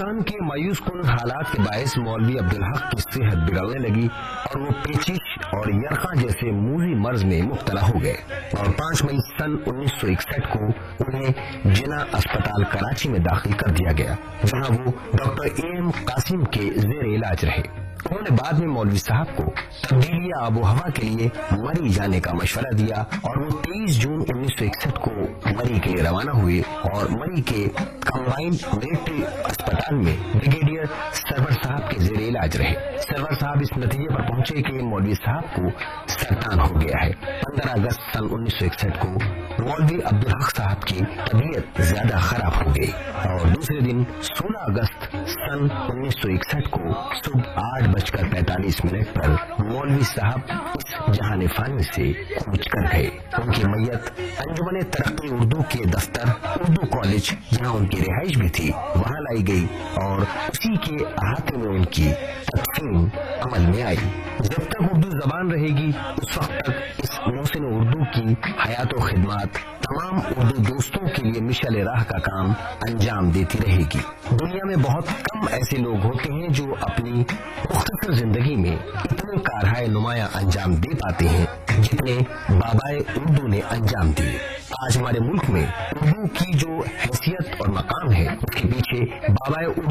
پاکستان کے مایوس کن حالات کے باعث مولوی عبدالحق کی صحت بگڑنے لگی اور وہ پیچش اور یرقہ جیسے موذی مرض میں مبتلا ہو گئے اور 5 مئی سن 1961 کو انہیں جنا اسپتال کراچی میں داخل کر دیا گیا، جہاں وہ ڈاکٹر اے قاسم کے زیر علاج رہے۔ انہوں نے بعد میں مولوی صاحب کو تبدیلی آب و ہوا کے لیے مری جانے کا مشورہ دیا اور وہ 23 جون 1961 کو مری کے لیے روانہ ہوئے اور مری کے کمبائنڈ ملٹری اسپتال میں بریگیڈیئر سرور صاحب کے زیر علاج رہے۔ سرور صاحب اس نتیجے پر پہنچے کہ مولوی صاحب کو سرطان ہو گیا ہے۔ 15 اگست سن 1961 کو مولوی عبدالحق صاحب کی طبیعت زیادہ خراب ہو گئی اور دوسرے دن 16 اگست سن 1961 کو صبح 8:45 پر مولوی صاحب اس جہان فانی سے کوچ کر گئے۔ ان کی میت انجمن ترقی اردو کے دفتر اردو کالج، جہاں ان کی رہائش بھی تھی، وہاں لائی گئی اور اسی کے احاطے میں ان کی تدفین عمل میں آئی۔ جب تک اردو زبان رہے گی اس وقت تک اس محسن اردو کی حیات و خدمات تمام اردو دوستوں کے لیے مشعل راہ کا کام انجام دیتی رہے گی۔ دنیا میں بہت کم ایسے لوگ ہوتے ہیں جو اپنی مختصر زندگی میں اتنے کارہائے نمایاں انجام دے پاتے ہیں جتنے بابائے اردو نے انجام دیے۔ آج ہمارے ملک میں اردو کی جو حیثیت اور مقام ہے اس کے پیچھے بابائے اردو